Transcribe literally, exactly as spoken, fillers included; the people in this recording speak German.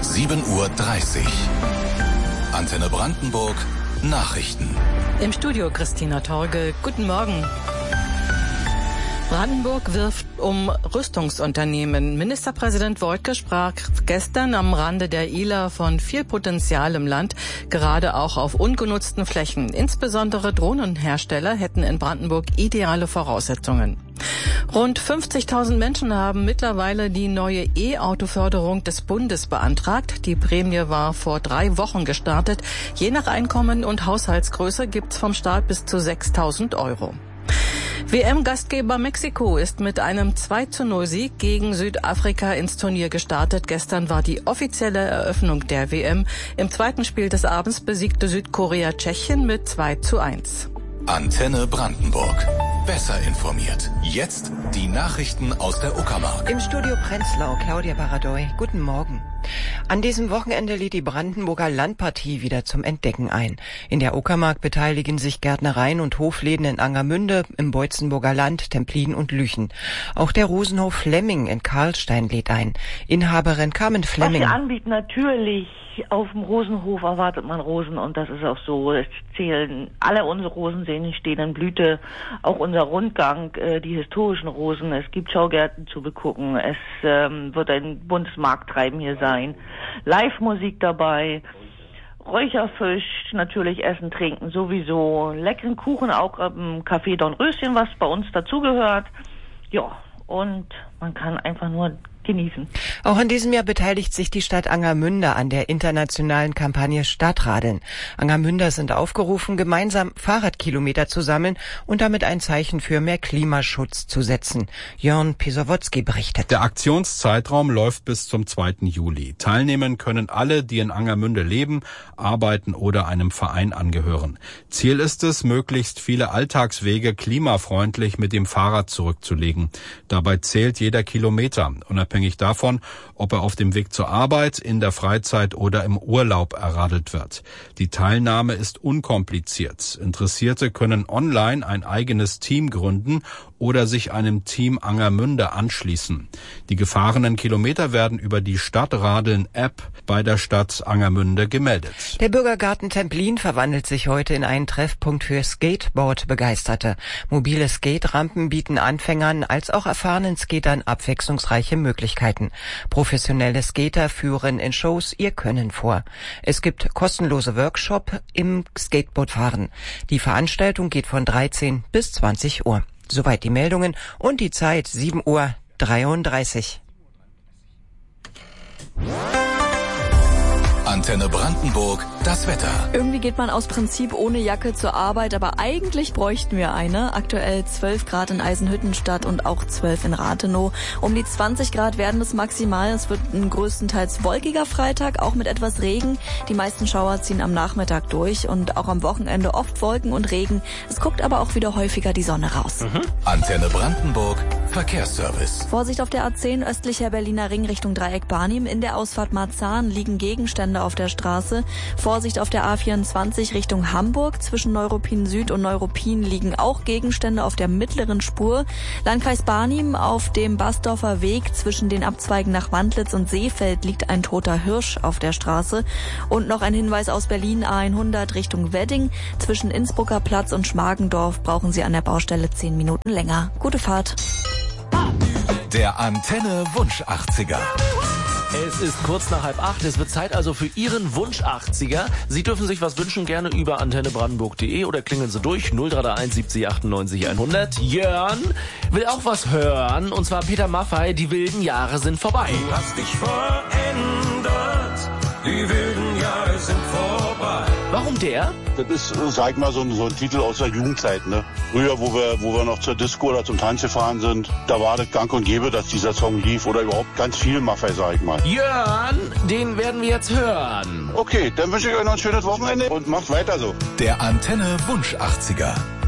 sieben Uhr dreißig. Antenne Brandenburg, Nachrichten. Im Studio Christina Torge. Guten Morgen. Brandenburg wirft um Rüstungsunternehmen. Ministerpräsident Woidke sprach gestern am Rande der I L A von viel Potenzial im Land, gerade auch auf ungenutzten Flächen. Insbesondere Drohnenhersteller hätten in Brandenburg ideale Voraussetzungen. Rund fünfzigtausend Menschen haben mittlerweile die neue E-Auto-Förderung des Bundes beantragt. Die Prämie war vor drei Wochen gestartet. Je nach Einkommen und Haushaltsgröße gibt's vom Staat bis zu sechstausend Euro. W M-Gastgeber Mexiko ist mit einem zwei zu null Sieg gegen Südafrika ins Turnier gestartet. Gestern war die offizielle Eröffnung der W M. Im zweiten Spiel des Abends besiegte Südkorea Tschechien mit zwei zu eins. Antenne Brandenburg. Besser informiert. Jetzt die Nachrichten aus der Uckermark. Im Studio Prenzlau, Claudia Baradoy. Guten Morgen. An diesem Wochenende lädt die Brandenburger Landpartie wieder zum Entdecken ein. In der Uckermark beteiligen sich Gärtnereien und Hofläden in Angermünde, im Beutzenburger Land, Templin und Lüchen. Auch der Rosenhof Flemming in Karlstein lädt ein. Inhaberin Carmen Flemming. Was wir anbieten, natürlich. Auf dem Rosenhof erwartet man Rosen und das ist auch so. Es zählen alle unsere Rosenseen stehen in Blüte. Auch unser Rundgang, äh, die historischen Rosen. Es gibt Schaugärten zu begucken. Es ähm, wird ein buntes Markttreiben hier sein. Live-Musik dabei. Räucherfisch, natürlich Essen, Trinken sowieso. Leckeren Kuchen auch im Café Dornröschen, was bei uns dazugehört. Ja, und man kann einfach nur genießen. Auch in diesem Jahr beteiligt sich die Stadt Angermünde an der internationalen Kampagne Stadtradeln. Angermünder sind aufgerufen, gemeinsam Fahrradkilometer zu sammeln und damit ein Zeichen für mehr Klimaschutz zu setzen. Jörn Pisowotzki berichtet. Der Aktionszeitraum läuft bis zum zweiten Juli. Teilnehmen können alle, die in Angermünde leben, arbeiten oder einem Verein angehören. Ziel ist es, möglichst viele Alltagswege klimafreundlich mit dem Fahrrad zurückzulegen. Dabei zählt jeder Kilometer, unabhängig davon, ob er auf dem Weg zur Arbeit, in der Freizeit oder im Urlaub erradelt wird. Die Teilnahme ist unkompliziert. Interessierte können online ein eigenes Team gründen oder sich einem Team Angermünde anschließen. Die gefahrenen Kilometer werden über die Stadtradeln-App bei der Stadt Angermünde gemeldet. Der Bürgergarten Templin verwandelt sich heute in einen Treffpunkt für Skateboard-Begeisterte. Mobile Skate-Rampen bieten Anfängern als auch erfahrenen Skatern abwechslungsreiche Möglichkeiten. Professionelle Skater führen in Shows ihr Können vor. Es gibt kostenlose Workshop im Skateboardfahren. Die Veranstaltung geht von dreizehn bis zwanzig Uhr. Soweit die Meldungen und die Zeit sieben Uhr dreiunddreißig. Antenne Brandenburg, das Wetter. Irgendwie geht man aus Prinzip ohne Jacke zur Arbeit, aber eigentlich bräuchten wir eine. Aktuell zwölf Grad in Eisenhüttenstadt und auch zwölf in Rathenow. Um die zwanzig Grad werden es maximal. Es wird ein größtenteils wolkiger Freitag, auch mit etwas Regen. Die meisten Schauer ziehen am Nachmittag durch und auch am Wochenende oft Wolken und Regen. Es guckt aber auch wieder häufiger die Sonne raus. Mhm. Antenne Brandenburg, Verkehrsservice. Vorsicht auf der A zehn östlicher Berliner Ring Richtung Dreieck Barnim. In der Ausfahrt Marzahn liegen Gegenstände auf der Straße. Vorsicht auf der A vierundzwanzig Richtung Hamburg. Zwischen Neuruppin Süd und Neuruppin liegen auch Gegenstände auf der mittleren Spur. Landkreis Barnim auf dem Basdorfer Weg zwischen den Abzweigen nach Wandlitz und Seefeld liegt ein toter Hirsch auf der Straße. Und noch ein Hinweis aus Berlin A hundert Richtung Wedding. Zwischen Innsbrucker Platz und Schmargendorf brauchen Sie an der Baustelle zehn Minuten länger. Gute Fahrt. Der Antenne Wunsch achtziger. Es ist kurz nach halb acht. Es wird Zeit also für Ihren Wunsch achtziger. Sie dürfen sich was wünschen, gerne über antenne brandenburg punkt de oder klingeln Sie durch null drei drei eins siebzig achtundneunzig hundert. Jörn will auch was hören, und zwar Peter Maffay, die wilden Jahre sind vorbei. Du hast dich verändert, die wilden Jahre sind vorbei. Warum der? Das ist, sag ich mal, so ein, so ein Titel aus der Jugendzeit, ne? Früher, wo wir, wo wir noch zur Disco oder zum Tanz gefahren sind, da war das gang und gäbe, dass dieser Song lief, oder überhaupt ganz viel Maffay, sag ich mal. Jörn, den werden wir jetzt hören. Okay, dann wünsche ich euch noch ein schönes Wochenende und macht weiter so. Der Antenne Wunsch achtziger.